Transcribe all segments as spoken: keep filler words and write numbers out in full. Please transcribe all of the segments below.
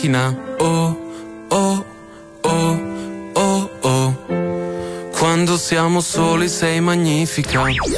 macchina. Oh, oh, oh, oh, oh. Quando siamo soli sei magnifica.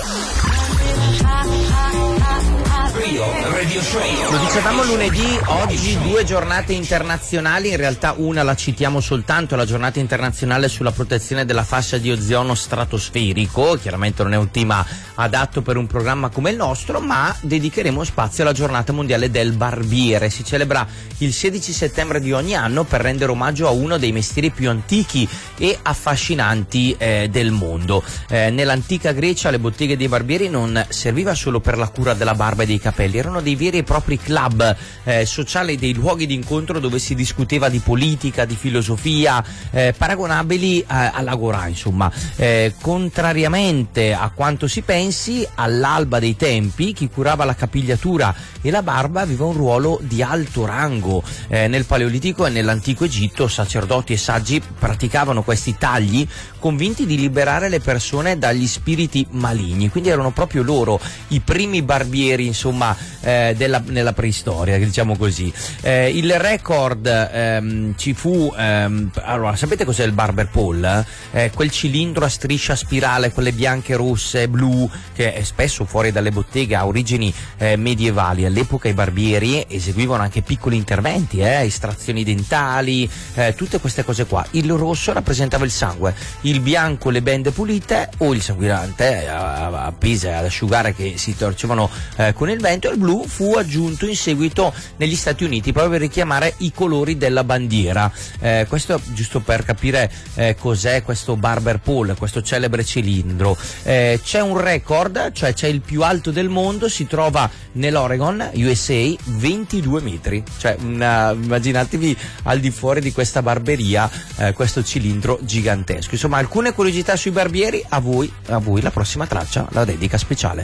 Lo dicevamo lunedì, oggi due giornate internazionali, in realtà una la citiamo soltanto, la giornata internazionale sulla protezione della fascia di ozono stratosferico. Chiaramente non è un tema adatto per un programma come il nostro, ma dedicheremo spazio alla giornata mondiale del barbiere. Si celebra il sedici settembre di ogni anno per rendere omaggio a uno dei mestieri più antichi e affascinanti eh, del mondo. Eh, nell'antica Grecia le botteghe dei barbieri non serviva solo per la cura della barba e dei capelli, erano dei veri e propri club eh, sociali, dei luoghi di incontro dove si discuteva di politica, di filosofia, eh, paragonabili a, all'agorà, insomma. Eh, contrariamente a quanto si pensi, all'alba dei tempi chi curava la capigliatura e la barba aveva un ruolo di alto rango. Eh, nel Paleolitico e nell'antico Egitto sacerdoti e saggi praticavano questi tagli convinti di liberare le persone dagli spiriti maligni, quindi erano proprio loro i primi barbieri, insomma, eh, della, nella preistoria, diciamo così. Eh, il record ehm, ci fu, ehm, allora, sapete cos'è il barber pole? Eh, quel cilindro a striscia spirale, quelle bianche, rosse, blu, che è spesso fuori dalle botteghe, ha origini eh, medievali. All'epoca i barbieri eseguivano anche piccoli interventi, eh, estrazioni dentali, eh, tutte queste cose qua. Il rosso rappresentava il sangue, il bianco le bende pulite o il sanguinante, appese ad asciugare, che si torcevano eh, con il vento. Il blu fu aggiunto in seguito negli Stati Uniti proprio per richiamare i colori della bandiera. Eh, questo giusto per capire eh, cos'è questo barber pole, questo celebre cilindro. Eh, c'è un record, cioè c'è il più alto del mondo, si trova nell'Oregon, U S A, ventidue metri. Cioè una, immaginatevi al di fuori di questa barberia eh, questo cilindro gigantesco. Insomma, alcune curiosità sui barbieri. A voi, a voi la prossima traccia, la dedica speciale.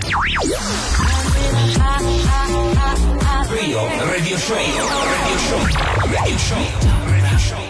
Radio Show, Radio Show, Radio Show, Radio Show.